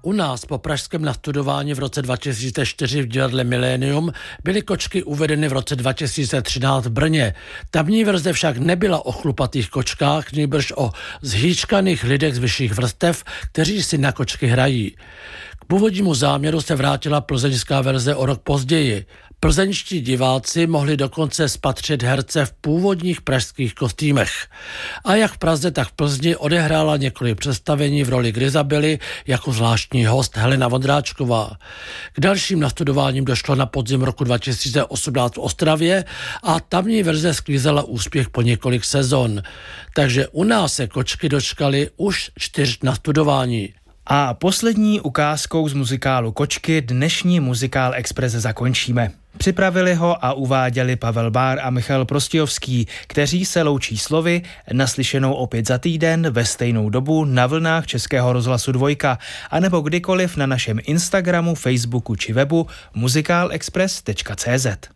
U nás po pražském nastudování v roce 2004 v divadle Milénium byly kočky uvedeny v roce 2013 v Brně. Tamní verze však nebyla o chlupatých kočkách, nýbrž o zhýčkaných lidech z vyšších vrstev, kteří si na kočky hrají. K původnímu záměru se vrátila plzeňská verze o rok později. Plzeňští diváci mohli dokonce spatřit herce v původních pražských kostýmech. A jak v Praze, tak v Plzni odehrála několik představení v roli Grizabely jako zvláštní host Helena Vondráčková. K dalším nastudováním došlo na podzim roku 2018 v Ostravě a tamní verze sklízela úspěch po několik sezon. Takže u nás se kočky dočkaly už 4 nastudování. A poslední ukázkou z muzikálu Kočky dnešní Muzikál Express zakončíme. Připravili ho a uváděli Pavel Bár a Michal Prostějovský, kteří se loučí slovy naslyšenou opět za týden ve stejnou dobu na vlnách Českého rozhlasu 2 anebo kdykoliv na našem Instagramu, Facebooku či webu muzikálexpress.cz.